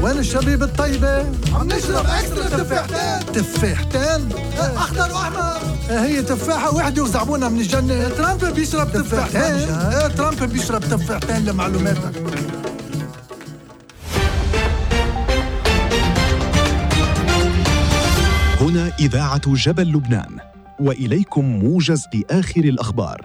وين الشبيب الطيبة؟ عم نشرب اكسترا تفاحتين اخضر واحمر. هي تفاحة وحدة وزعبونها من الجنة. ترامب بيشرب تفاحتين. ترامب بيشرب تفاحتين لمعلوماتك. هنا إذاعة جبل لبنان، وإليكم موجز لآخر الأخبار.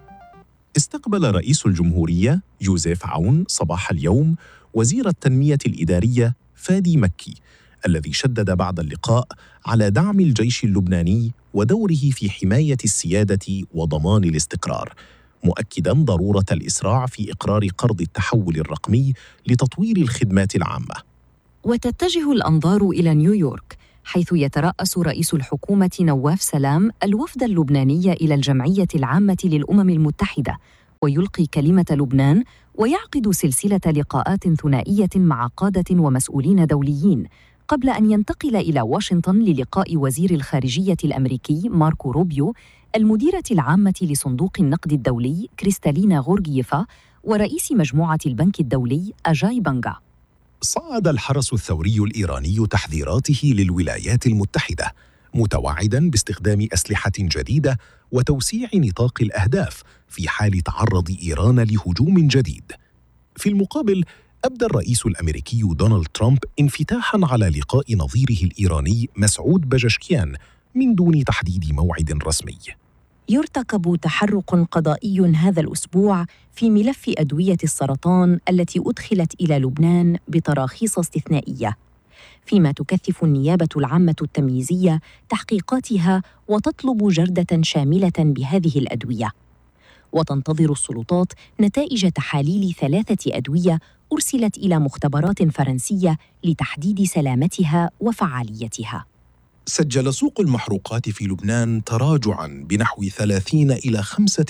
استقبل رئيس الجمهورية يوزيف عون صباح اليوم وزير التنمية الإدارية فادي مكي، الذي شدد بعد اللقاء على دعم الجيش اللبناني ودوره في حماية السيادة وضمان الاستقرار، مؤكداً ضرورة الإسراع في إقرار قرض التحول الرقمي لتطوير الخدمات العامة. وتتجه الأنظار إلى نيويورك، حيث يترأس رئيس الحكومة نواف سلام الوفد اللبناني إلى الجمعية العامة للأمم المتحدة، ويلقي كلمة لبنان ويعقد سلسلة لقاءات ثنائية مع قادة ومسؤولين دوليين، قبل أن ينتقل إلى واشنطن للقاء وزير الخارجية الأمريكي ماركو روبيو، المديرة العامة لصندوق النقد الدولي كريستالينا غورغييفا، ورئيس مجموعة البنك الدولي أجاي بانغا. صعد الحرس الثوري الإيراني تحذيراته للولايات المتحدة، متوعداً باستخدام أسلحة جديدة وتوسيع نطاق الأهداف في حال تعرض إيران لهجوم جديد. في المقابل، أبدى الرئيس الأمريكي دونالد ترامب انفتاحاً على لقاء نظيره الإيراني مسعود بجشكيان من دون تحديد موعد رسمي. يرتقب تحرك قضائي هذا الأسبوع في ملف أدوية السرطان التي أدخلت إلى لبنان بتراخيص استثنائية، فيما تكثف النيابة العامة التمييزية تحقيقاتها وتطلب جردة شاملة بهذه الأدوية. وتنتظر السلطات نتائج تحاليل 3 أدوية أرسلت إلى مختبرات فرنسية لتحديد سلامتها وفعاليتها. سجل سوق المحروقات في لبنان تراجعاً بنحو 30 إلى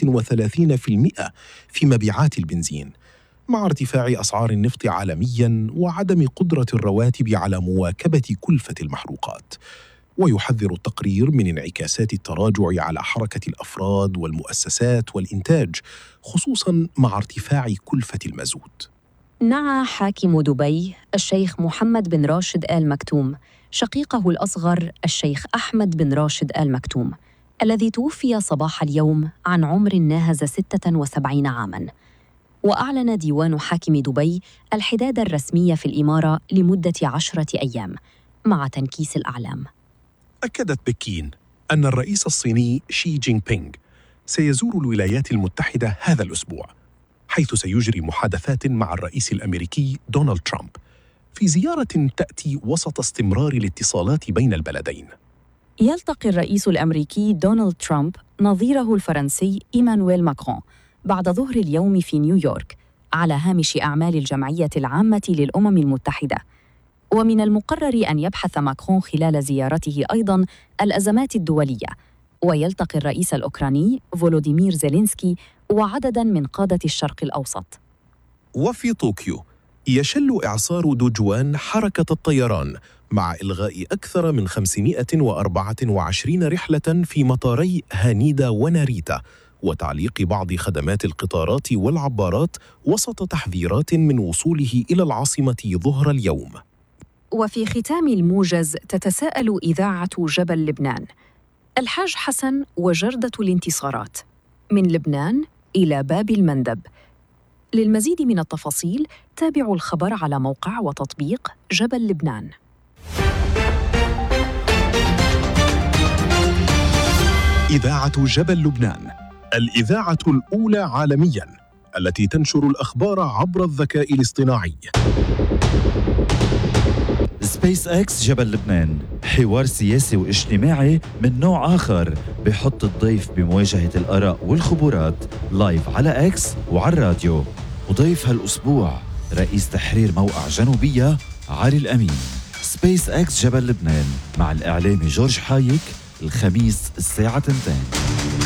35% في مبيعات البنزين، مع ارتفاع أسعار النفط عالمياً وعدم قدرة الرواتب على مواكبة كلفة المحروقات. ويحذر التقرير من انعكاسات التراجع على حركة الأفراد والمؤسسات والإنتاج، خصوصاً مع ارتفاع كلفة المازوت. نعى حاكم دبي الشيخ محمد بن راشد آل مكتوم شقيقه الأصغر الشيخ أحمد بن راشد آل مكتوم، الذي توفي صباح اليوم عن عمر ناهز 76 عاماً. وأعلن ديوان حاكم دبي الحداد الرسمي في الإمارة لمدة 10 أيام مع تنكيس الأعلام. أكدت بكين أن الرئيس الصيني شي جين بينغ سيزور الولايات المتحدة هذا الأسبوع، حيث سيجري محادثات مع الرئيس الأمريكي دونالد ترامب، في زيارة تأتي وسط استمرار الاتصالات بين البلدين. يلتقي الرئيس الأمريكي دونالد ترامب نظيره الفرنسي إيمانويل ماكرون بعد ظهر اليوم في نيويورك على هامش أعمال الجمعية العامة للأمم المتحدة. ومن المقرر أن يبحث ماكرون خلال زيارته أيضاً الأزمات الدولية، ويلتقي الرئيس الأوكراني فولوديمير زيلينسكي وعدداً من قادة الشرق الأوسط. وفي طوكيو يشل إعصار دوجوان حركة الطيران، مع إلغاء أكثر من 524 رحلة في مطاري هانيدا وناريتا، وتعليق بعض خدمات القطارات والعبارات وسط تحذيرات من وصوله إلى العاصمة ظهر اليوم. وفي ختام الموجز تتساءل إذاعة جبل لبنان: الحاج حسن وجردة الانتصارات، من لبنان إلى باب المندب. للمزيد من التفاصيل تابعوا الخبر على موقع وتطبيق جبل لبنان. إذاعة جبل لبنان، الإذاعة الأولى عالمياً التي تنشر الأخبار عبر الذكاء الاصطناعي. سبيس اكس جبل لبنان، حوار سياسي واجتماعي من نوع آخر، بحط الضيف بمواجهة الآراء والخبرات لايف على اكس وعلى الراديو. وضيف هالأسبوع رئيس تحرير موقع جنوبية علي الأمين. سبيس اكس جبل لبنان مع الإعلامي جورج حايك، الخميس الساعة 2.